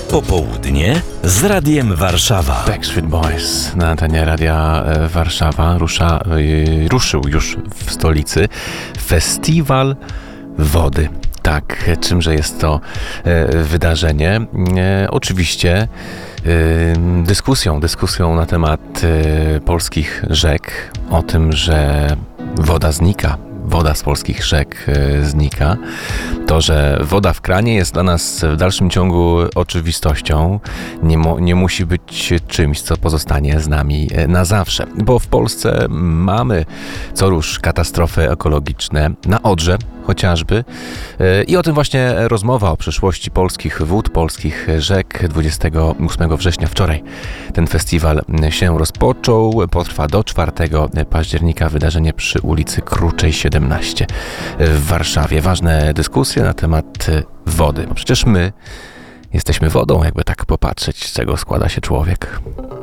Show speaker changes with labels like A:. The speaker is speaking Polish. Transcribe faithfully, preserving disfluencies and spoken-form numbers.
A: Popołudnie z Radiem Warszawa.
B: Backstreet Boys na antenie Radia Warszawa rusza, yy, ruszył już w stolicy Festiwal Wody. Tak, czymże jest to e, wydarzenie? E, oczywiście e, dyskusją, dyskusją na temat e, polskich rzek, o tym, że woda znika. Woda z polskich rzek e, znika. To, że woda w kranie jest dla nas w dalszym ciągu oczywistością, nie, mo, nie musi być czymś, co pozostanie z nami e, na zawsze. Bo w Polsce mamy co rusz katastrofy ekologiczne, na Odrze chociażby. E, I o tym właśnie rozmowa, o przyszłości polskich wód, polskich rzek. dwudziestego ósmego września, wczoraj, ten festiwal się rozpoczął. Potrwa do czwartego października. Wydarzenie przy ulicy Kruczej siedemnaście w Warszawie. Ważne dyskusje na temat wody. Bo przecież my jesteśmy wodą, jakby tak popatrzeć, z czego składa się człowiek.